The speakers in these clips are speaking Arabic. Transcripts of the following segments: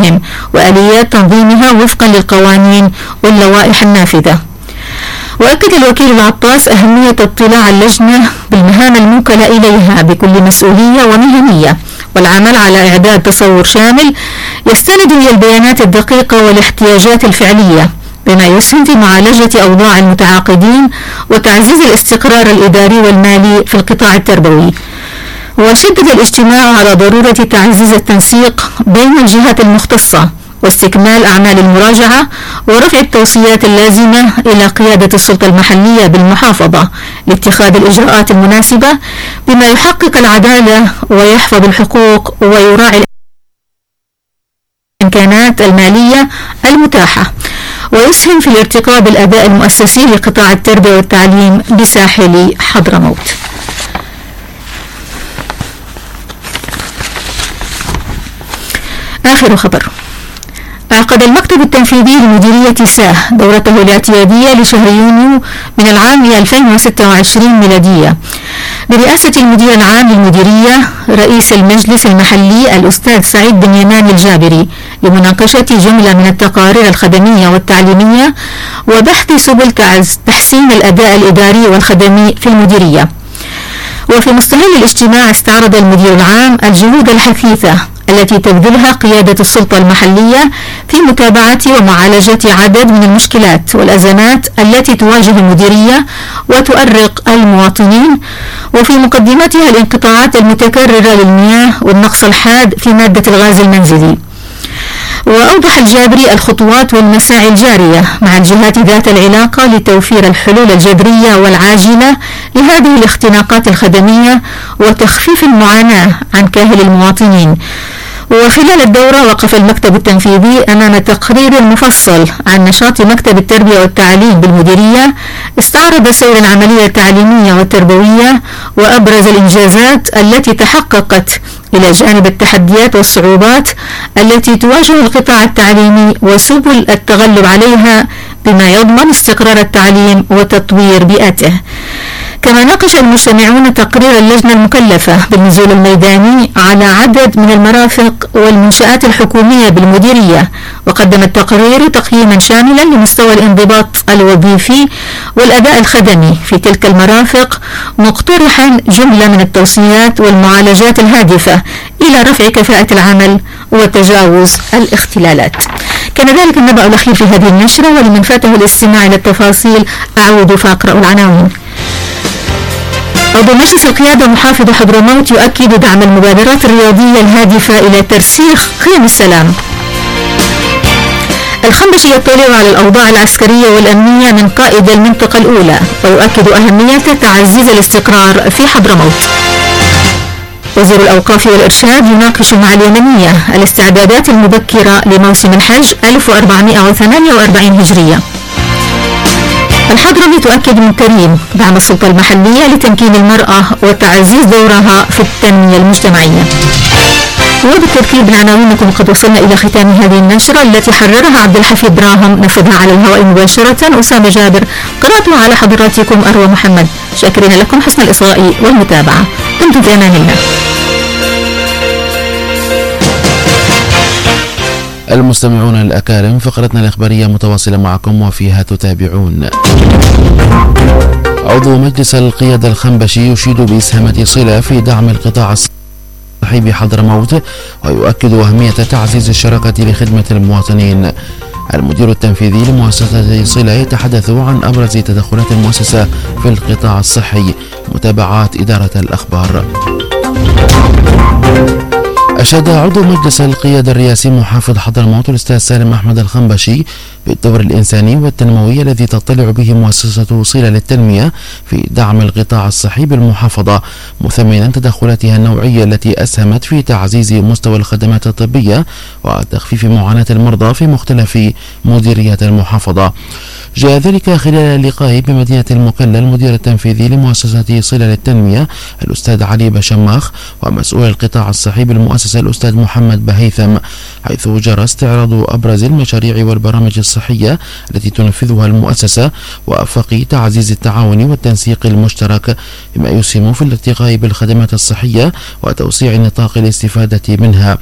مهامهم وآليات تنظيمها وفقا للقوانين واللوائح النافذة. وأكد الوكيل العطاس أهمية اطلاع اللجنة بالمهام الموكلة إليها بكل مسؤولية ومهنية، والعمل على إعداد تصور شامل يستند إلى البيانات الدقيقة والاحتياجات الفعلية، بما يسهم في معالجة أوضاع المتعاقدين وتعزيز الاستقرار الإداري والمالي في القطاع التربوي. وشدد الاجتماع على ضرورة تعزيز التنسيق بين الجهات المختصة واستكمال أعمال المراجعة ورفع التوصيات اللازمة إلى قيادة السلطة المحلية بالمحافظة لاتخاذ الإجراءات المناسبة بما يحقق العدالة ويحفظ الحقوق ويراعي الإمكانات المالية المتاحة، ويسهم في الارتقاء بالأداء المؤسسي لقطاع التربية والتعليم بساحل حضرموت. آخر خبر: عقد المكتب التنفيذي لمديرية ساه دورته الاعتيادية لشهر يونيو من العام 2026 ميلادية برئاسة المدير العام للمديرية رئيس المجلس المحلي الأستاذ سعيد بن يمان الجابري لمناقشة جملة من التقارير الخدمية والتعليمية وبحث سبل تحسين الأداء الإداري والخدمي في المديرية. وفي مستهل الاجتماع استعرض المدير العام الجهود الحثيثة التي تبذلها قيادة السلطة المحلية في متابعة ومعالجة عدد من المشكلات والأزمات التي تواجه المديرية وتؤرق المواطنين، وفي مقدمتها الانقطاعات المتكررة للمياه والنقص الحاد في مادة الغاز المنزلي. وأوضح الجابري الخطوات والمساعي الجارية مع الجهات ذات العلاقة لتوفير الحلول الجذرية والعاجلة لهذه الاختناقات الخدمية وتخفيف المعاناة عن كاهل المواطنين. وخلال الدورة وقف المكتب التنفيذي أمام تقرير مفصل عن نشاط مكتب التربية والتعليم بالمديرية استعرض سير العملية التعليمية والتربوية وأبرز الإنجازات التي تحققت إلى جانب التحديات والصعوبات التي تواجه القطاع التعليمي وسبل التغلب عليها بما يضمن استقرار التعليم وتطوير بيئته. كما ناقش المجتمعون تقرير اللجنة المكلفة بالنزول الميداني على عدد من المرافق والمنشآت الحكومية بالمديرية، وقدم التقرير تقييما شاملا لمستوى الانضباط الوظيفي والأداء الخدمي في تلك المرافق، مقترحا جملة من التوصيات والمعالجات الهادفة إلى رفع كفاءة العمل وتجاوز الاختلالات. كان ذلك النبأ الأخير في هذه النشرة، ولمن فاته الاستماع إلى التفاصيل أعود فأقرأ العناوين. عضو مجلس القيادة محافظ حضرموت يؤكد دعم المبادرات الرياضية الهادفة إلى ترسيخ قيم السلام. الخنبشي يطلع على الأوضاع العسكرية والأمنية من قائد المنطقة الأولى ويؤكد أهمية تعزيز الاستقرار في حضرموت. وزير الأوقاف والإرشاد يناقش مع اليمنية الاستعدادات المبكرة لموسم الحج 1448 هجرية. الحضرمي تؤكد من كريم دعم السلطة المحلية لتمكين المرأة وتعزيز دورها في التنمية المجتمعية. وبالتذكير بالعناوين نكون قد وصلنا إلى ختام هذه النشرة التي حررها عبد الحفيظ دراهم، نفذها على الهواء مباشرة أسامة جابر، قرأتها على حضراتكم أروى محمد. شاكرين لكم حسن الإصغاء والمتابعة. دمتم في أمان الله. المستمعون الأكارم، فقرتنا الإخبارية متواصلة معكم وفيها تتابعون. عضو مجلس القيادة الخنبشي يشيد بإسهامة صلة في دعم القطاع الصحي بحضرموت ويؤكد أهمية تعزيز الشراكة لخدمة المواطنين. المدير التنفيذي لمؤسسة صلة يتحدث عن أبرز تدخلات المؤسسة في القطاع الصحي. متابعات إدارة الأخبار. أشاد عضو مجلس القيادة الرئاسي محافظ حضرموت الأستاذ سالم أحمد الخنبشي بالدور الإنساني والتنموي الذي تطلع به مؤسسة صلة للتنمية في دعم القطاع الصحي بالمحافظة، مثمنا تدخلاتها النوعية التي أسهمت في تعزيز مستوى الخدمات الطبية وتخفيف معاناة المرضى في مختلف مديريات المحافظة. جاء ذلك خلال لقائه بمدينة المكلا المدير التنفيذي لمؤسسة صلة للتنمية الأستاذ علي بشماخ ومسؤول القطاع الصحي بالمؤسسة الأستاذ محمد بهيثم، حيث جرى استعراض أبرز المشاريع والبرامج الصحية التي تنفذها المؤسسة وأفق تعزيز التعاون والتنسيق المشترك بما يسهم في الارتقاء بالخدمات الصحية وتوسيع نطاق الاستفادة منها.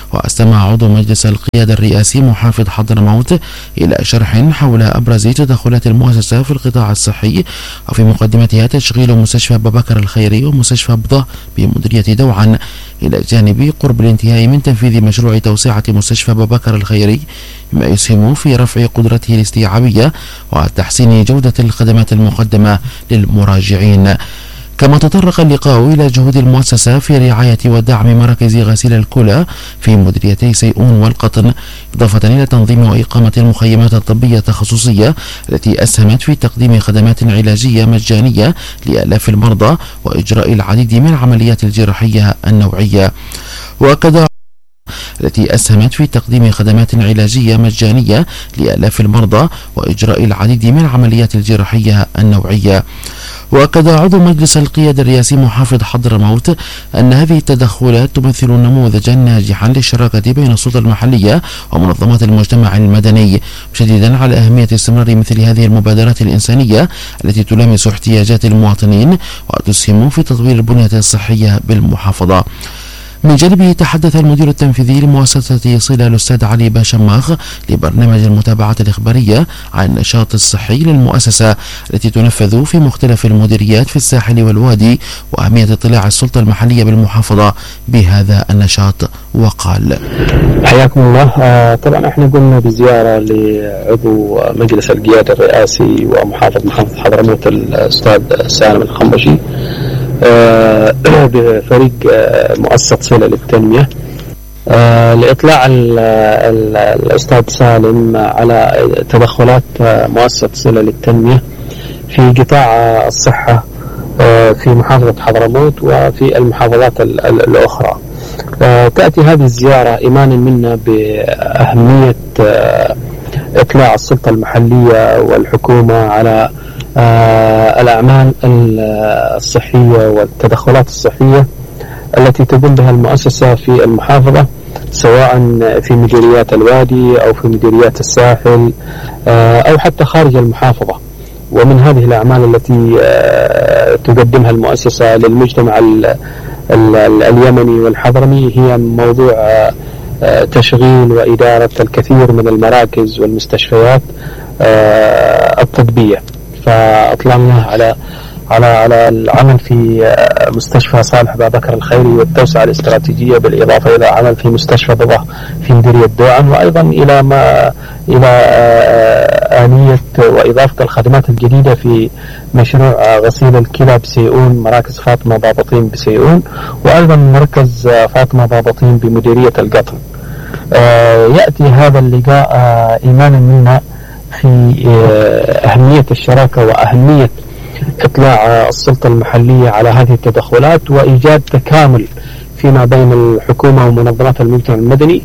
واستمع عضو مجلس القيادة الرئاسي محافظ حضرموت إلى شرح حول أبرز تدخلات المؤسسة في القطاع الصحي، وفي مقدمتها تشغيل مستشفى بابكر الخيري ومستشفى بضة بمديرية دوعا، إلى جانب قرب الانتهاء من تنفيذ مشروع توسعة مستشفى بابكر الخيري، مما يسهم في رفع قدرته الاستيعابية وتحسين جودة الخدمات المقدمة للمراجعين. كما تطرق اللقاء إلى جهود المؤسسة في رعاية ودعم مراكز غسيل الكلى في مديريتي سيئون والقطن، إضافة إلى تنظيم وإقامة المخيمات الطبية التخصصية التي أسهمت في تقديم خدمات علاجية مجانية لآلاف المرضى وإجراء العديد من العمليات الجراحية النوعية. وأكد التي أسهمت في تقديم خدمات علاجية مجانية لآلاف المرضى وإجراء العديد من العمليات الجراحية النوعية. وأكد عضو مجلس القيادة الرئاسي محافظ حضرموت أن هذه التدخلات تمثل نموذجا ناجحا للشراكة بين السلطة المحلية ومنظمات المجتمع المدني، مشددا على أهمية استمرار مثل هذه المبادرات الإنسانية التي تلامس احتياجات المواطنين وتسهم في تطوير البنية الصحية بالمحافظة. من جانبه تحدث المدير التنفيذي لمؤسسة صلة الأستاذ علي باشماخ لبرنامج المتابعة الإخبارية عن النشاط الصحي للمؤسسة التي تنفذ في مختلف المديريات في الساحل والوادي، وأهمية اطلاع السلطة المحلية بالمحافظة بهذا النشاط، وقال: حياكم الله. طبعا احنا قمنا بزيارة لعضو مجلس القيادة الرئاسي ومحافظ محافظة حضرموت الأستاذ سالم الخنبشي بفريق مؤسسة صلة للتنمية، لإطلاع الأستاذ سالم على تدخلات مؤسسة صلة للتنمية في قطاع الصحة في محافظة حضرموت وفي المحافظات الأخرى. تأتي هذه الزيارة إيمانا منا بأهمية إطلاع السلطة المحلية والحكومة على الأعمال الصحية والتدخلات الصحية التي تقوم بها المؤسسة في المحافظة، سواء في مديريات الوادي أو في مديريات الساحل أو حتى خارج المحافظة. ومن هذه الأعمال التي تقدمها المؤسسة للمجتمع اليمني والحضرمي هي موضوع تشغيل وإدارة الكثير من المراكز والمستشفيات الطبية. فأطلعنا على العمل في مستشفى صالح بابكر الخيري والتوسعة الاستراتيجية، بالإضافة إلى عمل في مستشفى بضة في مديرية دوعا، وأيضا إلى آلية وإضافة الخدمات الجديدة في مشروع غسيل الكلى بسيئون، مراكز فاطمة بابطين بسيئون، وأيضا مركز فاطمة بابطين بمديرية القطن. يأتي هذا اللقاء إيمانا منا في أهمية الشراكة وأهمية إطلاع السلطة المحلية على هذه التدخلات وإيجاد تكامل فيما بين الحكومة ومنظمات المجتمع المدني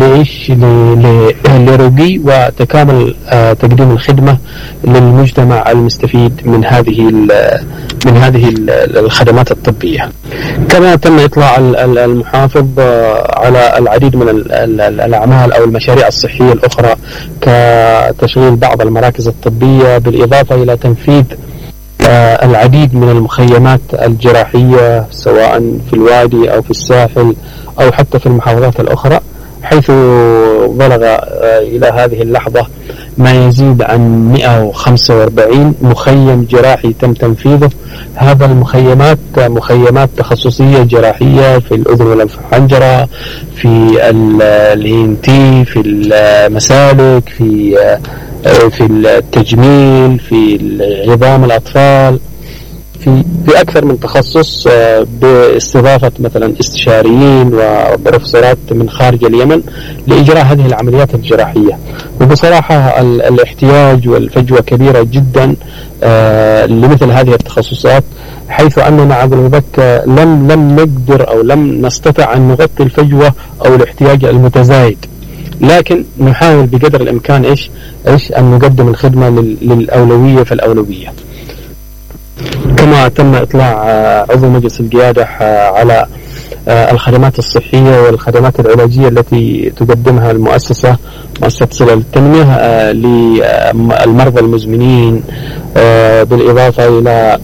لرقي وتكامل تقديم الخدمة للمجتمع المستفيد من هذه الخدمات الطبية. كما تم إطلاع المحافظ على العديد من الأعمال أو المشاريع الصحية الأخرى كتشغيل بعض المراكز الطبية، بالإضافة إلى تنفيذ العديد من المخيمات الجراحية سواء في الوادي أو في الساحل أو حتى في المحافظات الأخرى، حيث بلغ إلى هذه اللحظة ما يزيد عن 145 مخيم جراحي تم تنفيذه. هذا المخيمات مخيمات تخصصية جراحية في الأذن والحنجرة، في الإنتي، في المسالك، في التجميل، في عظام الأطفال، في أكثر من تخصص، باستضافة مثلا استشاريين وبروفيسورات من خارج اليمن لإجراء هذه العمليات الجراحية. وبصراحة الاحتياج والفجوة كبيرة جدا لمثل هذه التخصصات، حيث أننا عبر ذلك لم نقدر أو لم نستطع أن نغطي الفجوة أو الاحتياج المتزايد، لكن نحاول بقدر الإمكان إيش أن نقدم الخدمة للأولوية فالأولوية. كما تم إطلاع عضو مجلس القيادة على الخدمات الصحية والخدمات العلاجية التي تقدمها المؤسسة مؤسسة صلة للتنمية للمرضى المزمنين، بالإضافة إلى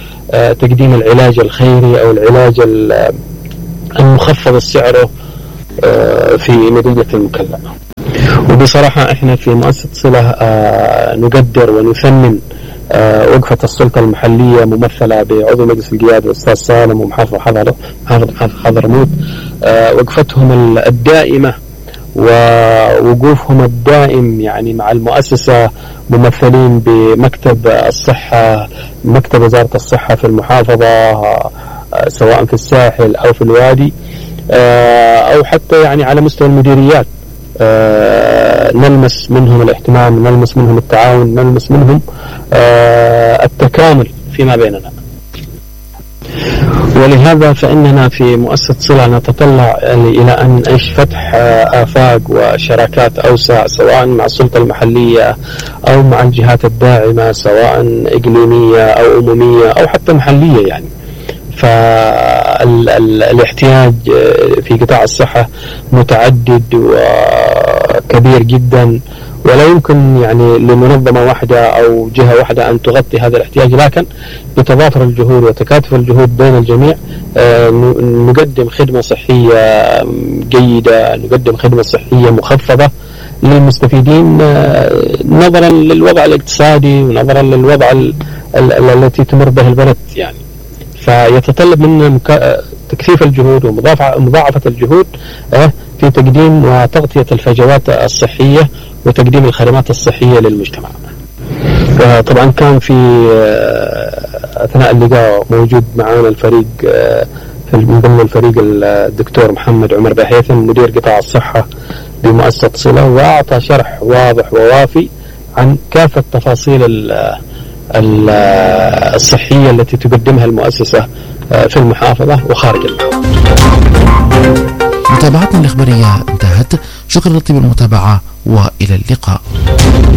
تقديم العلاج الخيري أو العلاج المخفض سعره في مدينة المكلا. وبصراحة احنا في مؤسسة صلة نقدر ونثمن وقفة السلطة المحلية ممثلة بعضو مجلس القيادة الأستاذ سالم ومحافظ حضرموت، وقفتهم الدائمة ووقوفهم الدائم يعني مع المؤسسة، ممثلين بمكتب الصحة، مكتب وزارة الصحة في المحافظة سواء في الساحل أو في الوادي أو حتى يعني على مستوى المديريات. نلمس منهم الاهتمام، نلمس منهم التعاون، نلمس منهم التكامل فيما بيننا. ولهذا فإننا في مؤسسة صلة نتطلع إلى أن نعيش فتح آفاق وشراكات أوسع، سواء مع السلطة المحلية أو مع الجهات الداعمة، سواء إقليمية أو أممية أو حتى محلية يعني. فالاحتياج في قطاع الصحة متعدد وكبير جدا، ولا يمكن يعني لمنظمة واحدة أو جهة واحدة أن تغطي هذا الاحتياج، لكن بتضافر الجهود وتكاتف الجهود بين الجميع نقدم خدمة صحية جيدة، نقدم خدمة صحية مخفضة للمستفيدين نظرا للوضع الاقتصادي ونظرا للوضع التي تمر به البلد يعني. فيتطلب منا تكثيف الجهود ومضاعفة الجهود في تقديم وتغطية الفجوات الصحية وتقديم الخدمات الصحية للمجتمع. طبعا كان في أثناء اللقاء موجود معنا الفريق من ضمن الفريق الدكتور محمد عمر بهيثم مدير قطاع الصحة بمؤسسة صلة، وأعطى شرح واضح ووافي عن كافة تفاصيل الصحية التي تقدمها المؤسسة في المحافظة وخارج المحافظة. متابعتنا الإخبارية انتهت، شكرا لطيب المتابعة وإلى اللقاء.